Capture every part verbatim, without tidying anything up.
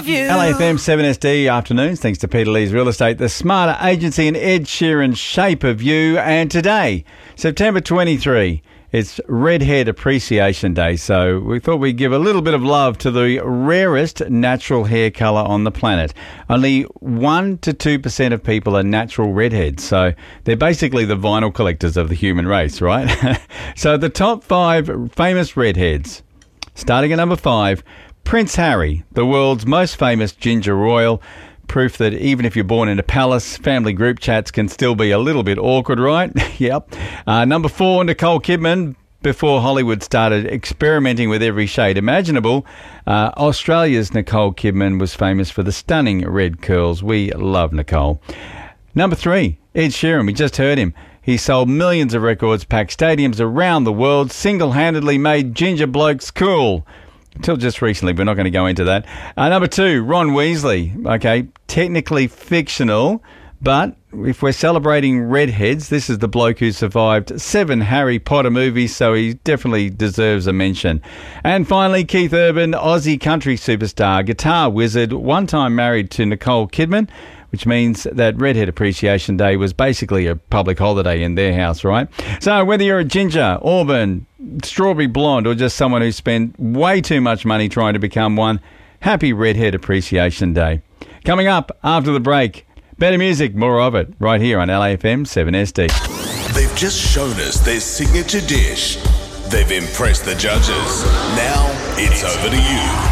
love you. L A F M seven S D afternoons, thanks to Peter Lee's Real Estate, the Smarter Agency, and Ed Sheeran's Shape of You. And today, September twenty-third, it's Redhead Appreciation Day, so we thought we'd give a little bit of love to the rarest natural hair colour on the planet. Only one to two percent of people are natural redheads, so they're basically the vinyl collectors of the human race, right? So the top five famous redheads. Starting at number five, Prince Harry, the world's most famous ginger royal. Proof that even if you're born in a palace, family group chats can still be a little bit awkward, right? Yep. Uh, number four, Nicole Kidman. Before Hollywood started experimenting with every shade imaginable, uh, Australia's Nicole Kidman was famous for the stunning red curls. We love Nicole. Number three, Ed Sheeran. We just heard him. He sold millions of records, packed stadiums around the world, single-handedly made ginger blokes cool. Until just recently, we're not going to go into that. Uh, number two, Ron Weasley. Okay, technically fictional, but if we're celebrating redheads, this is the bloke who survived seven Harry Potter movies, so he definitely deserves a mention. And finally, Keith Urban, Aussie country superstar, guitar wizard, one time married to Nicole Kidman, which means that Redhead Appreciation Day was basically a public holiday in their house, right? So whether you're a ginger, auburn, strawberry blonde, or just someone who spent way too much money trying to become one, happy Redhead Appreciation Day. Coming up after the break, better music, more of it, right here on L A F M seven S D. They've just shown us their signature dish. They've impressed the judges. Now it's over to you.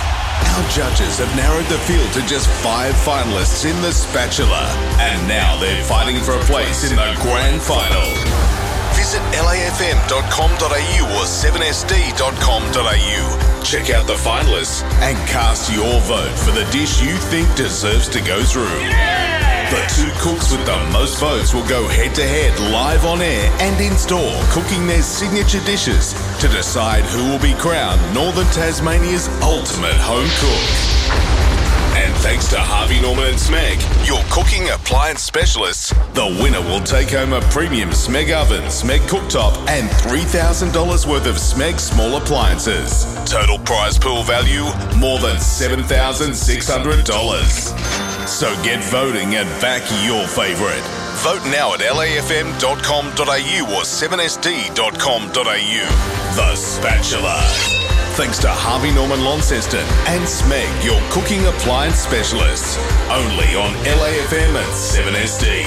Our judges have narrowed the field to just five finalists in the Spatula, and now they're fighting for a place in the grand final. Visit L A F M dot com dot A U or seven S D dot com dot A U. Check out the finalists and cast your vote for the dish you think deserves to go through. Yeah! The two cooks with the most votes will go head-to-head live on air and in-store, cooking their signature dishes to decide who will be crowned Northern Tasmania's ultimate home cook. And thanks to Harvey Norman and Smeg, your cooking appliance specialists, the winner will take home a premium Smeg oven, Smeg cooktop, and three thousand dollars worth of Smeg small appliances. Total prize pool value, more than seven thousand six hundred dollars. So get voting and back your favourite. Vote now at L A F M dot com dot A U or seven S D dot com dot A U. The Spatula. Thanks to Harvey Norman Launceston and Smeg, your cooking appliance specialists. Only on L A F M and seven S D.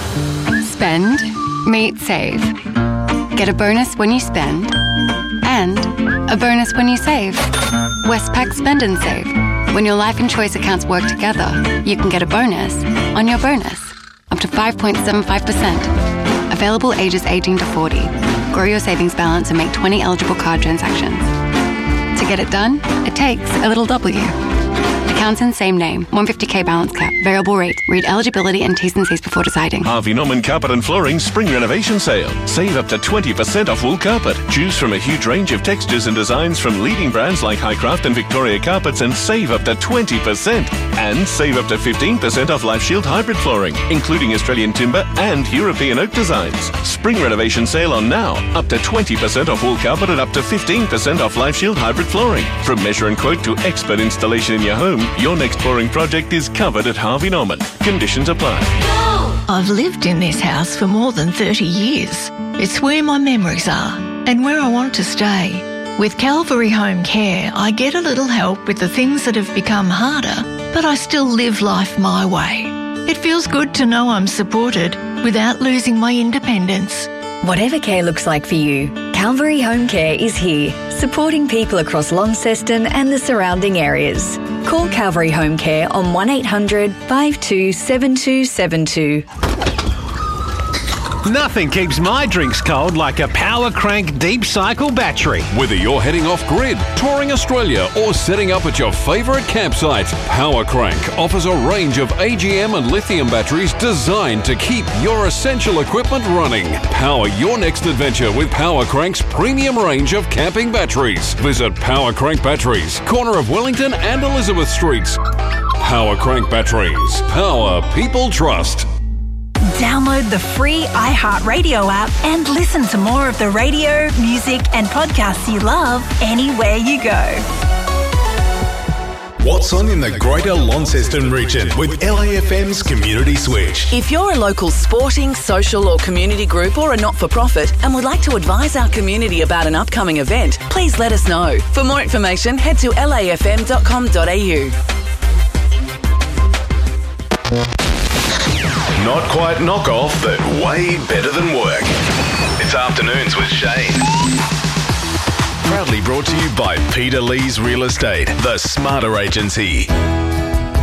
Spend, meet, save. Get a bonus when you spend and a bonus when you save. Westpac Spend and Save. When your life and choice accounts work together, you can get a bonus on your bonus. Up to five point seven five percent. Available ages eighteen to forty. Grow your savings balance and make twenty eligible card transactions. To get it done, it takes a little W. Accounts in same name. one hundred fifty thousand balance cap. Variable rate. Read eligibility and T's and C's before deciding. Harvey Norman Carpet and Flooring Spring Renovation Sale. Save up to twenty percent off wool carpet. Choose from a huge range of textures and designs from leading brands like Highcraft and Victoria Carpets and save up to twenty percent. And save up to fifteen percent off Life Shield hybrid flooring, including Australian timber and European oak designs. Spring Renovation Sale on now. Up to twenty percent off wool carpet and up to fifteen percent off Life Shield hybrid flooring. From measure and quote to expert installation in your home, your next flooring project is covered at Harvey Norman. Conditions apply. I've lived in this house for more than thirty years. It's where my memories are and where I want to stay. With Calvary Home Care, I get a little help with the things that have become harder, but I still live life my way. It feels good to know I'm supported without losing my independence. Whatever care looks like for you, Calvary Home Care is here, supporting people across Launceston and the surrounding areas. Call Calvary Home Care on one eight hundred five two seven two seven two. Nothing keeps my drinks cold like a Power Crank Deep Cycle battery. Whether you're heading off grid, touring Australia, or setting up at your favourite campsite, Power Crank offers a range of A G M and lithium batteries designed to keep your essential equipment running. Power your next adventure with Power Crank's premium range of camping batteries. Visit Power Crank Batteries, corner of Wellington and Elizabeth Streets. Power Crank Batteries. Power people trust. Download the free iHeartRadio app and listen to more of the radio, music and podcasts you love anywhere you go. What's on in the Greater Launceston region with L A F M's Community Switch. If you're a local sporting, social or community group or a not-for-profit and would like to advise our community about an upcoming event, please let us know. For more information, head to l a f m dot com dot a u. Not quite knockoff, but way better than work. It's Afternoons with Shane. Proudly brought to you by Peter Lee's Real Estate, the smarter agency.